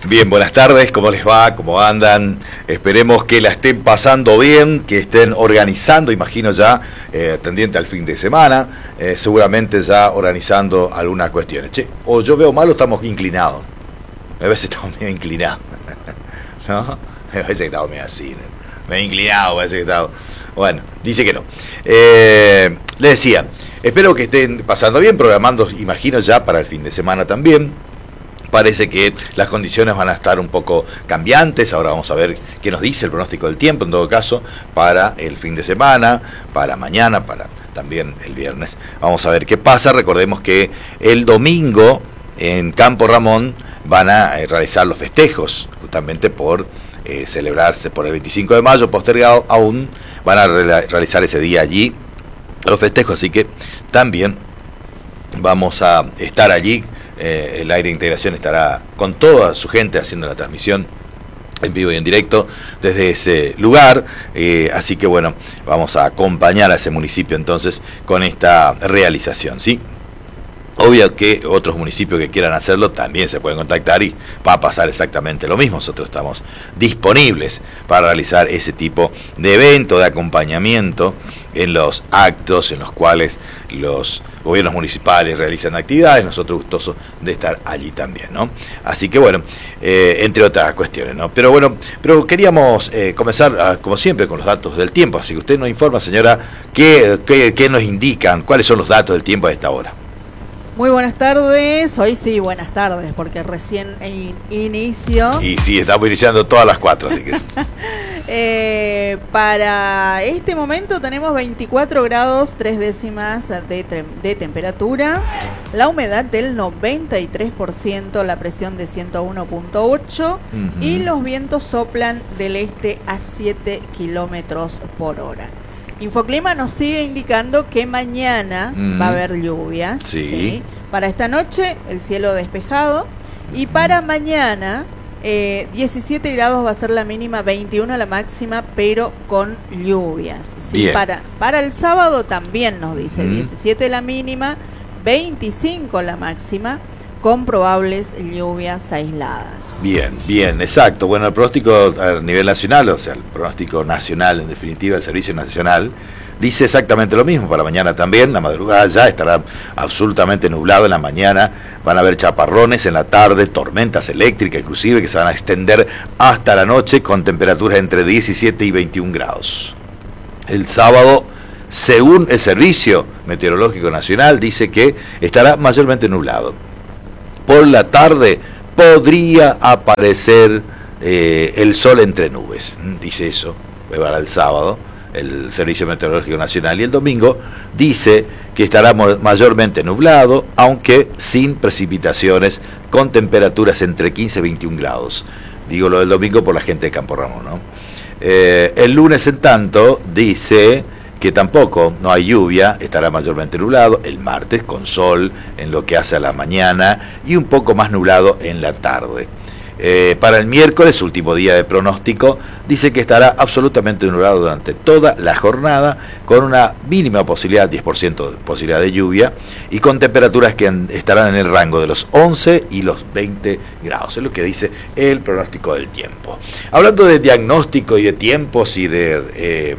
Bien, buenas tardes, ¿cómo les va? ¿Cómo andan? Esperemos que la estén pasando bien, que estén organizando, imagino ya, tendiente al fin de semana, seguramente ya organizando algunas cuestiones. Che, o yo veo mal o estamos inclinados. A veces estamos medio inclinados, ¿no? A veces que estamos medio así, medio inclinados, a veces que estamos... Bueno, dice que no. Le decía, espero que estén pasando bien, programando, imagino ya para el fin de semana también. Parece que las condiciones van a estar un poco cambiantes. Ahora vamos a ver qué nos dice el pronóstico del tiempo, en todo caso, para el fin de semana, para mañana, para también el viernes. Vamos a ver qué pasa. Recordemos que el domingo en Campo Ramón van a realizar los festejos, justamente por celebrarse por el 25 de mayo, postergado aún, van a realizar ese día allí los festejos, así que también vamos a estar allí. El Aire de Integración estará con toda su gente haciendo la transmisión en vivo y en directo desde ese lugar, así que bueno, vamos a acompañar a ese municipio entonces con esta realización, ¿sí? Obvio que otros municipios que quieran hacerlo también se pueden contactar y va a pasar exactamente lo mismo. Nosotros estamos disponibles para realizar ese tipo de evento, de acompañamiento en los actos en los cuales los gobiernos municipales realizan actividades. Nosotros gustosos de estar allí también, ¿no? Así que bueno, entre otras cuestiones, ¿no? Pero bueno, queríamos comenzar como siempre con los datos del tiempo. Así que usted nos informa, señora, qué nos indican, cuáles son los datos del tiempo a esta hora. Muy buenas tardes, hoy sí, buenas tardes, porque recién inicio. Y sí, estamos iniciando todas las 4, así que... para este momento tenemos 24 grados 3 décimas de temperatura, la humedad del 93%, la presión de 101.8 y los vientos soplan del este a 7 kilómetros por hora. Infoclima nos sigue indicando que mañana va a haber lluvias. Sí. Para esta noche el cielo despejado y para mañana 17 grados va a ser la mínima, 21 la máxima, pero con lluvias. ¿Sí? Para el sábado también nos dice 17 la mínima, 25 la máxima, con probables lluvias aisladas. Bien, exacto. Bueno, el pronóstico a nivel nacional, o sea, el pronóstico nacional, en definitiva, el Servicio Nacional, dice exactamente lo mismo. Para mañana también, la madrugada ya estará absolutamente nublado en la mañana, van a haber chaparrones en la tarde, tormentas eléctricas inclusive, que se van a extender hasta la noche, con temperaturas entre 17 y 21 grados. El sábado, según el Servicio Meteorológico Nacional, dice que estará mayormente nublado. Por la tarde podría aparecer el sol entre nubes, dice eso, para el sábado, el Servicio Meteorológico Nacional. Y el domingo dice que estará mayormente nublado, aunque sin precipitaciones, con temperaturas entre 15 y 21 grados. Digo lo del domingo por la gente de Campo Ramón, ¿no? El lunes, en tanto, dice que tampoco no hay lluvia, estará mayormente nublado. El martes con sol en lo que hace a la mañana y un poco más nublado en la tarde. Para el miércoles, último día de pronóstico, dice que estará absolutamente nublado durante toda la jornada, con una mínima posibilidad, 10% de posibilidad de lluvia, y con temperaturas que estarán en el rango de los 11 y los 20 grados. Es lo que dice el pronóstico del tiempo. Hablando de diagnóstico y de tiempos y de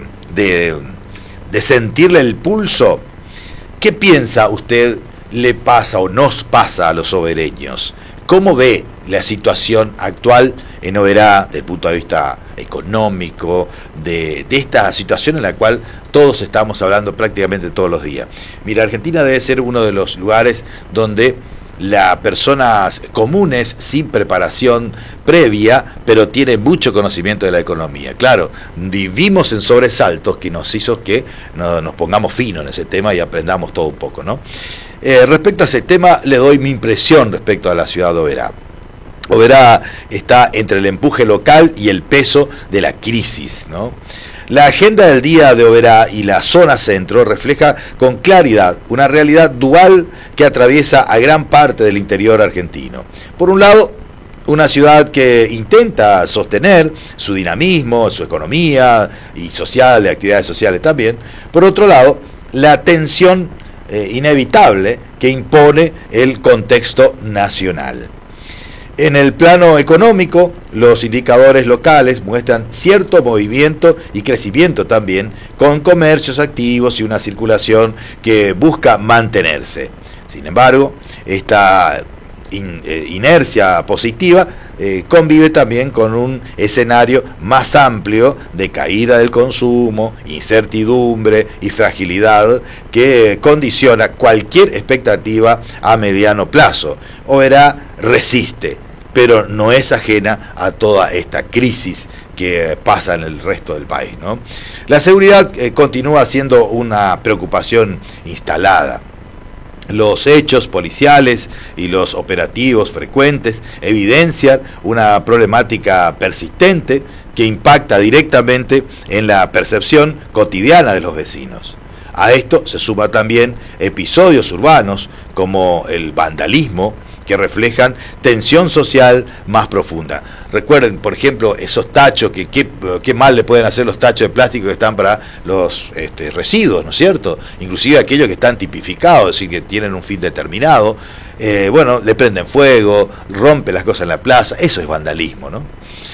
sentirle el pulso, ¿qué piensa usted le pasa o nos pasa a los obereños? ¿Cómo ve la situación actual en Oberá desde el punto de vista económico, de esta situación en la cual todos estamos hablando prácticamente todos los días? Mira, Argentina debe ser uno de los lugares donde las personas comunes, sin preparación previa, pero tienen mucho conocimiento de la economía. Claro, vivimos en sobresaltos que nos hizo que nos pongamos finos en ese tema y aprendamos todo un poco, ¿no? Respecto a ese tema, le doy mi impresión respecto a la ciudad de Oberá. Oberá está entre el empuje local y el peso de la crisis, ¿no? La agenda del día de Oberá y la zona centro refleja con claridad una realidad dual que atraviesa a gran parte del interior argentino. Por un lado, una ciudad que intenta sostener su dinamismo, su economía y social, de actividades sociales también. Por otro lado, la tensión inevitable que impone el contexto nacional. En el plano económico, los indicadores locales muestran cierto movimiento y crecimiento también, con comercios activos y una circulación que busca mantenerse. Sin embargo, esta inercia positiva convive también con un escenario más amplio de caída del consumo, incertidumbre y fragilidad que condiciona cualquier expectativa a mediano plazo. Oberá resiste, pero no es ajena a toda esta crisis que pasa en el resto del país, ¿no? La seguridad continúa siendo una preocupación instalada. Los hechos policiales y los operativos frecuentes evidencian una problemática persistente que impacta directamente en la percepción cotidiana de los vecinos. A esto se suma también episodios urbanos como el vandalismo, que reflejan tensión social más profunda. Recuerden, por ejemplo, esos tachos, qué mal le pueden hacer los tachos de plástico que están para los residuos, ¿no es cierto? Inclusive aquellos que están tipificados, es decir, que tienen un fin determinado. Bueno, le prenden fuego, rompen las cosas en la plaza, eso es vandalismo, ¿no?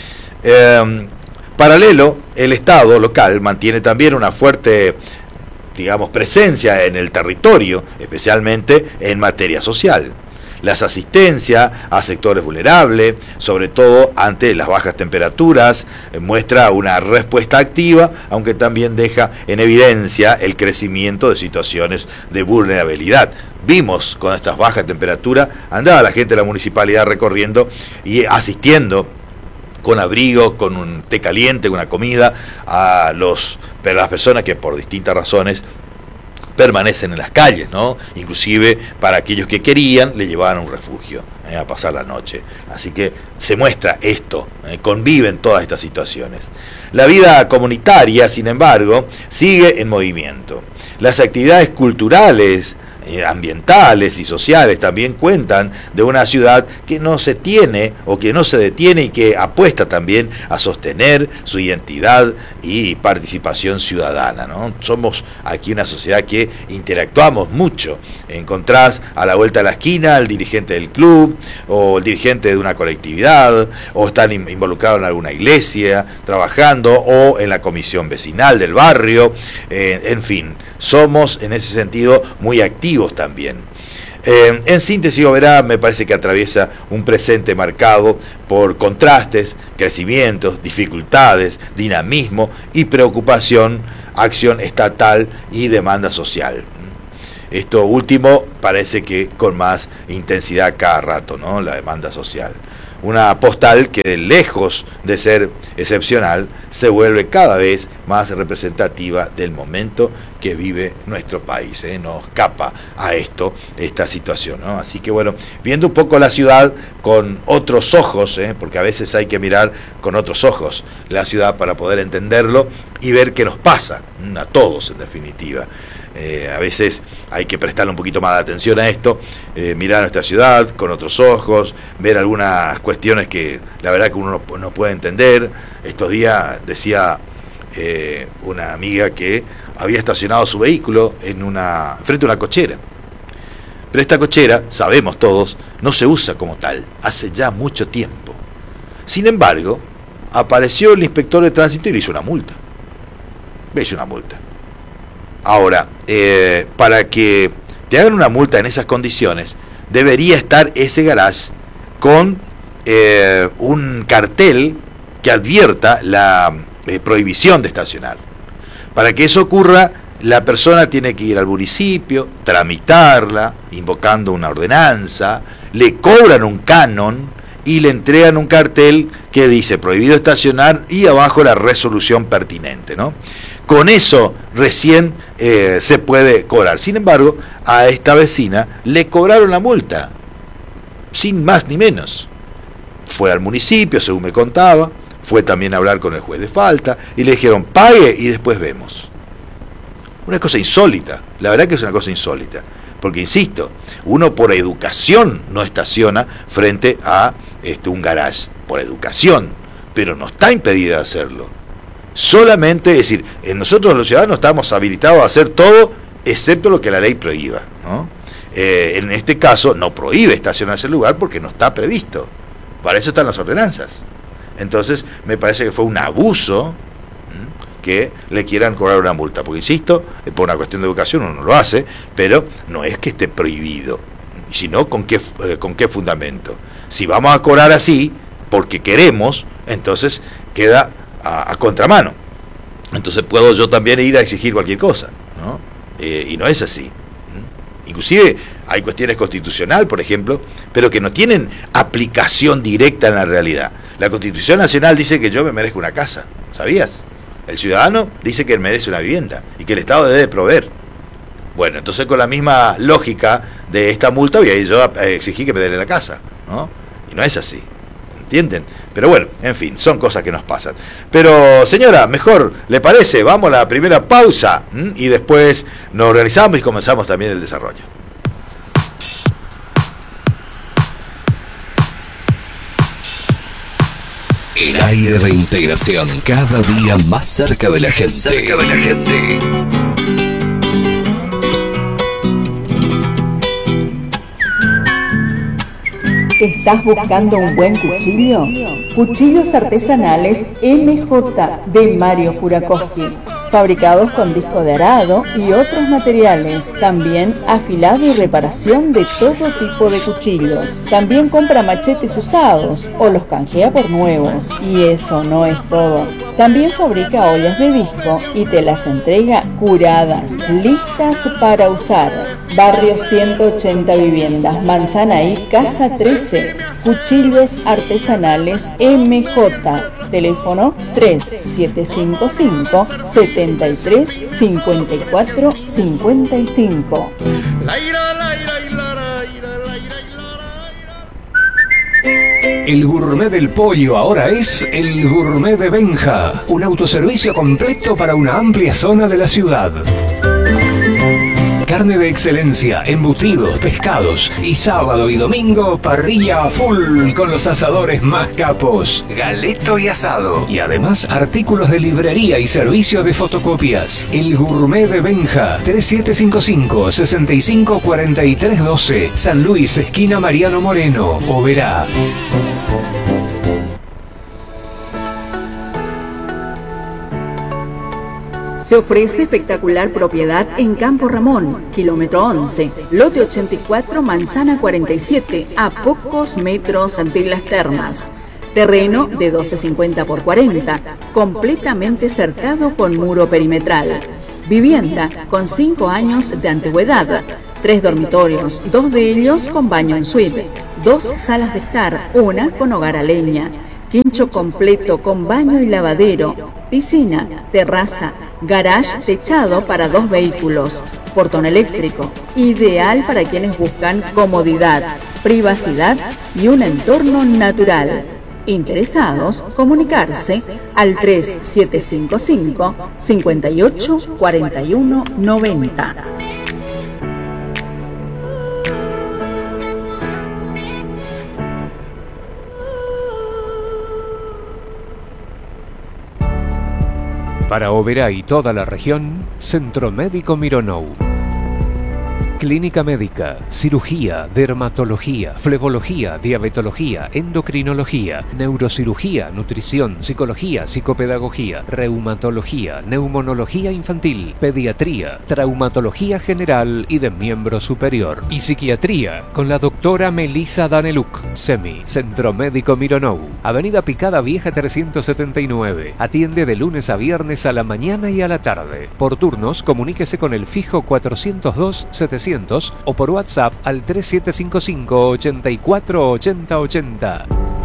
Paralelo, el Estado local mantiene también una fuerte, digamos, presencia en el territorio, especialmente en materia social. Las asistencias a sectores vulnerables, sobre todo ante las bajas temperaturas, muestra una respuesta activa, aunque también deja en evidencia el crecimiento de situaciones de vulnerabilidad. Vimos con estas bajas temperaturas, andaba la gente de la municipalidad recorriendo y asistiendo con abrigo, con un té caliente, una comida, a las personas que por distintas razones permanecen en las calles, ¿no? Inclusive para aquellos que querían le llevaban un refugio a pasar la noche. Así que se muestra esto, conviven todas estas situaciones. La vida comunitaria, sin embargo, sigue en movimiento. Las actividades culturales, ambientales y sociales también cuentan de una ciudad que no se tiene o que no se detiene y que apuesta también a sostener su identidad y participación ciudadana, ¿no? Somos aquí una sociedad que interactuamos mucho. Encontrás a la vuelta de la esquina el dirigente del club o el dirigente de una colectividad, o están involucrados en alguna iglesia trabajando, o en la comisión vecinal del barrio, en fin, somos en ese sentido muy activos también. En síntesis, Oberá me parece que atraviesa un presente marcado por contrastes, crecimientos, dificultades, dinamismo y preocupación, acción estatal y demanda social. Esto último parece que con más intensidad cada rato, ¿no? La demanda social. Una postal que, lejos de ser excepcional, se vuelve cada vez más representativa del momento que vive nuestro país, ¿eh? No escapa a esta situación, ¿no? Así que bueno, viendo un poco la ciudad con otros ojos, porque a veces hay que mirar con otros ojos la ciudad para poder entenderlo y ver qué nos pasa, a todos en definitiva. A veces hay que prestarle un poquito más de atención a esto, mirar nuestra ciudad con otros ojos, ver algunas cuestiones que la verdad que uno no puede entender. Estos días decía una amiga que había estacionado su vehículo frente a una cochera. Pero esta cochera, sabemos todos, no se usa como tal, hace ya mucho tiempo. Sin embargo, apareció el inspector de tránsito y le hizo una multa. Le hizo una multa. Ahora, para que te hagan una multa en esas condiciones, debería estar ese garage con un cartel que advierta la prohibición de estacionar. Para que eso ocurra, la persona tiene que ir al municipio, tramitarla, invocando una ordenanza, le cobran un canon y le entregan un cartel que dice prohibido estacionar y abajo la resolución pertinente, ¿no? Con eso recién se puede cobrar. Sin embargo, a esta vecina le cobraron la multa, sin más ni menos. Fue al municipio, según me contaba, fue también a hablar con el juez de falta y le dijeron pague y después vemos. Una cosa insólita, la verdad que es una cosa insólita, porque insisto, uno por educación no estaciona frente a un garage, por educación, pero no está impedida de hacerlo. Solamente, es decir, nosotros los ciudadanos estamos habilitados a hacer todo excepto lo que la ley prohíba, ¿no? En este caso no prohíbe estacionarse el lugar porque no está previsto. Para eso están las ordenanzas. Entonces, me parece que fue un abuso que le quieran cobrar una multa, porque insisto, por una cuestión de educación uno lo hace, pero no es que esté prohibido, sino con qué fundamento. Si vamos a cobrar así, porque queremos, entonces queda a contramano. Entonces puedo yo también ir a exigir cualquier cosa, ¿no? Y no es así. Inclusive hay cuestiones constitucionales, por ejemplo, pero que no tienen aplicación directa en la realidad. La Constitución Nacional dice que yo me merezco una casa, ¿sabías? El ciudadano dice que merece una vivienda y que el Estado debe proveer. Bueno, entonces con la misma lógica de esta multa voy a ir yo a exigir que me den la casa, ¿no? Y no es así, ¿entienden? Pero bueno, en fin, son cosas que nos pasan. Pero señora, mejor, ¿le parece? Vamos a la primera pausa y después nos organizamos y comenzamos también el desarrollo. El aire de integración, cada día más cerca de la gente. ¿Estás buscando un buen cuchillo? Cuchillos artesanales MJ de Mario Kurakowski. Fabricados con disco de arado y otros materiales. También afilado y reparación de todo tipo de cuchillos. También compra machetes usados o los canjea por nuevos. Y eso no es todo. También fabrica ollas de disco y te las entrega curadas, listas para usar. Barrio 180 Viviendas, Manzana I, Casa 13. Cuchillos artesanales MJ. Teléfono 3755 73 54 55. El gourmet del pollo ahora es el gourmet de Benja, un autoservicio completo para una amplia zona de la ciudad. Carne de excelencia, embutidos, pescados y sábado y domingo parrilla a full con los asadores más capos, galeto y asado. Y además artículos de librería y servicio de fotocopias. El gourmet de Benja, 3755 65 43 12, San Luis, esquina Mariano Moreno, Oberá. Se ofrece espectacular propiedad en Campo Ramón, kilómetro 11, lote 84, manzana 47, a pocos metros de las termas. Terreno de 12,50 por 40, completamente cercado con muro perimetral. Vivienda con 5 años de antigüedad. 3 dormitorios, 2 de ellos con baño en suite. 2 salas de estar, una con hogar a leña. Quincho completo con baño y lavadero. Piscina, terraza, garage techado para 2 vehículos, portón eléctrico, ideal para quienes buscan comodidad, privacidad y un entorno natural. Interesados, comunicarse al 3755 58 41 90. Para Oberá y toda la región, Centro Médico Mironou. Clínica médica, cirugía, dermatología, flebología, diabetología, endocrinología, neurocirugía, nutrición, psicología, psicopedagogía, reumatología, neumonología infantil, pediatría, traumatología general y de miembro superior. Y psiquiatría, con la doctora Melissa Daneluk. SEMI, Centro Médico Mironou. Avenida Picada Vieja 379. Atiende de lunes a viernes a la mañana y a la tarde. Por turnos, comuníquese con el fijo 402 700 o por WhatsApp al 3755 84 80 80.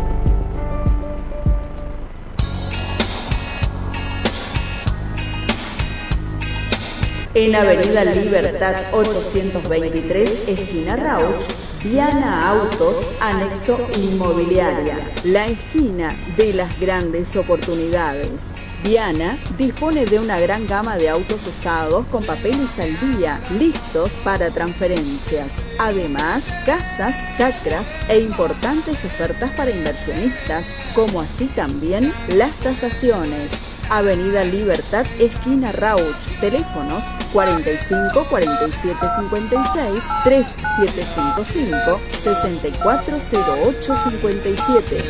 En Avenida Libertad 823, esquina Rauch, Viana Autos, anexo inmobiliaria. La esquina de las grandes oportunidades. Viana dispone de una gran gama de autos usados con papeles al día, listos para transferencias. Además, casas, chacras e importantes ofertas para inversionistas, como así también las tasaciones. Avenida Libertad, esquina Rauch. Teléfonos 45 47 56 3755 6408 57.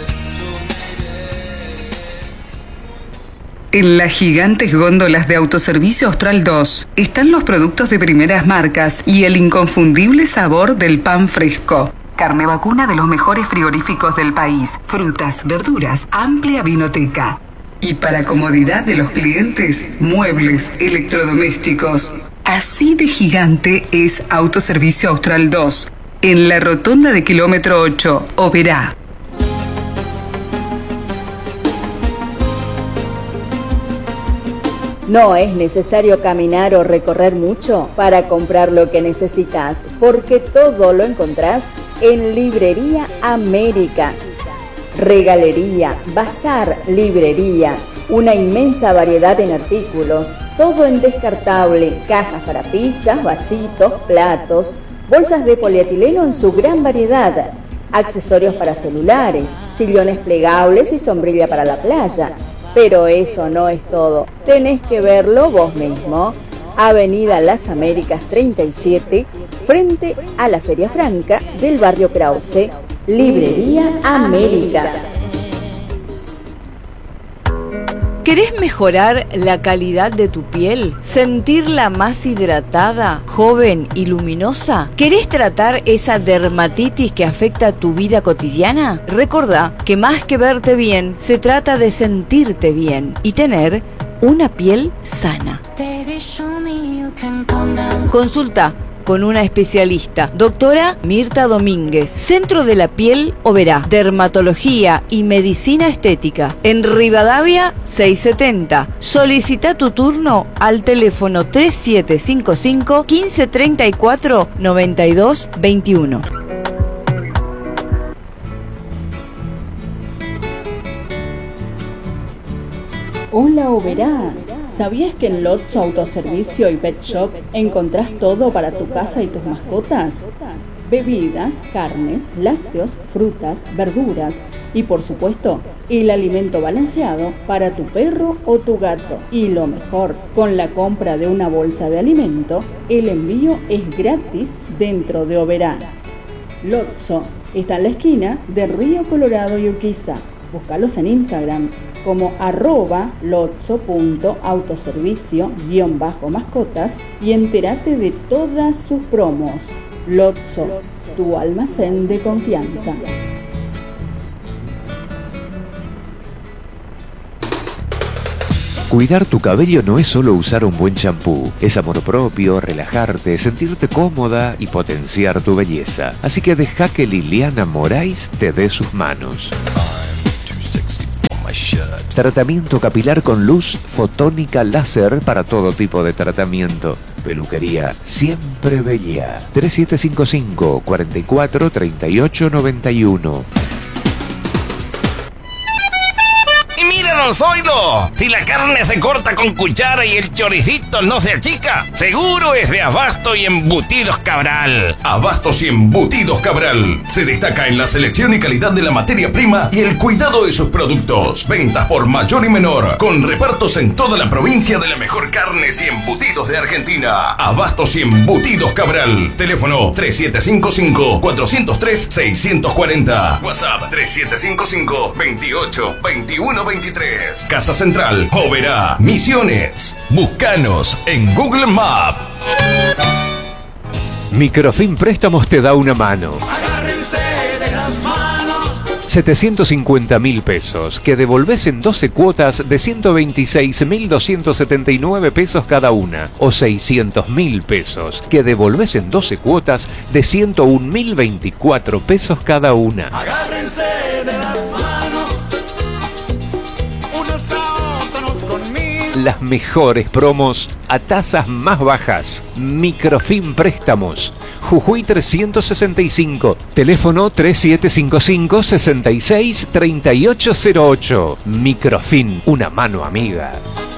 En las gigantes góndolas de Autoservicio Austral 2 están los productos de primeras marcas y el inconfundible sabor del pan fresco. Carne vacuna de los mejores frigoríficos del país. Frutas, verduras, amplia vinoteca. Y para comodidad de los clientes, muebles, electrodomésticos. Así de gigante es Autoservicio Austral 2, en la rotonda de kilómetro 8, Oberá. No es necesario caminar o recorrer mucho para comprar lo que necesitas, porque todo lo encontrás en Librería América. Regalería, bazar, librería, una inmensa variedad en artículos, todo en descartable, cajas para pizzas, vasitos, platos, bolsas de polietileno en su gran variedad, accesorios para celulares, sillones plegables y sombrilla para la playa. Pero eso no es todo, tenés que verlo vos mismo. Avenida Las Américas 37, frente a la Feria Franca del barrio Krause, Librería América. ¿Querés mejorar la calidad de tu piel? ¿Sentirla más hidratada, joven y luminosa? ¿Querés tratar esa dermatitis que afecta tu vida cotidiana? Recordá que más que verte bien, se trata de sentirte bien y tener una piel sana. Consulta con una especialista, doctora Mirta Domínguez, Centro de la Piel Oberá, Dermatología y Medicina Estética, en Rivadavia 670. Solicita tu turno al teléfono 3755 1534 9221. Hola Oberá, ¿sabías que en Lotso Autoservicio y Pet Shop encontrás todo para tu casa y tus mascotas? Bebidas, carnes, lácteos, frutas, verduras y por supuesto el alimento balanceado para tu perro o tu gato. Y lo mejor, con la compra de una bolsa de alimento, el envío es gratis dentro de Oberá. Lotso está en la esquina de Río Colorado y Urquiza. Búscalos en Instagram como @lotso.autoservicio_mascotas y entérate de todas sus promos. Lotso, tu almacén de confianza. Cuidar tu cabello no es solo usar un buen champú, es amor propio, relajarte, sentirte cómoda y potenciar tu belleza. Así que deja que Liliana Moraes te dé sus manos. Tratamiento capilar con luz fotónica láser para todo tipo de tratamiento. Peluquería Siempre Bella. 3755 44 38 91. Y míranos, oílo. Si la carne se corta con cuchara y el choricito no se achica, seguro es de Abasto y Embutidos Cabral. Abastos y Embutidos Cabral se destaca en la selección y calidad de la materia prima y el cuidado de sus productos. Ventas por mayor y menor, con repartos en toda la provincia de la mejor carnes y embutidos de Argentina. Abastos y Embutidos Cabral. Teléfono 3755 403 640. WhatsApp 3755 28 21 23. Casa Central, Oberá, Misiones. Búscanos en Google Maps. Microfin Préstamos te da una mano. 750.000 pesos que devolvés en 12 cuotas de 126.279 pesos cada una, o 600.000 pesos que devolvés en 12 cuotas de 101.024 pesos cada una. Agárrense de las manos, unos a otros conmigo. Las mejores promos a tasas más bajas. Microfin Préstamos. Jujuy 365. Teléfono 3755 66 3808. Microfin, una mano amiga.